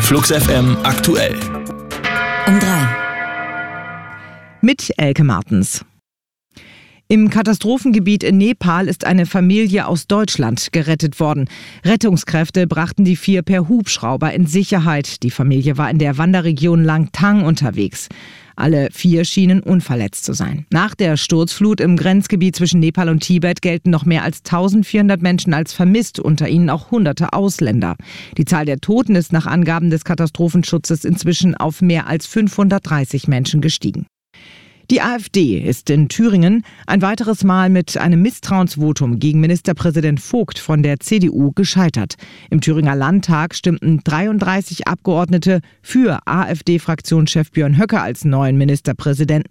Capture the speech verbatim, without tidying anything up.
Flux F M aktuell. Um drei. Mit Elke Martens. Im Katastrophengebiet in Nepal ist eine Familie aus Deutschland gerettet worden. Rettungskräfte brachten die vier per Hubschrauber in Sicherheit. Die Familie war in der Wanderregion Langtang unterwegs. Alle vier schienen unverletzt zu sein. Nach der Sturzflut im Grenzgebiet zwischen Nepal und Tibet gelten noch mehr als eintausendvierhundert Menschen als vermisst, unter ihnen auch hunderte Ausländer. Die Zahl der Toten ist nach Angaben des Katastrophenschutzes inzwischen auf mehr als fünfhundertdreißig Menschen gestiegen. Die AfD ist in Thüringen ein weiteres Mal mit einem Misstrauensvotum gegen Ministerpräsident Vogt von der C D U gescheitert. Im Thüringer Landtag stimmten dreiunddreißig Abgeordnete für AfD-Fraktionschef Björn Höcke als neuen Ministerpräsidenten.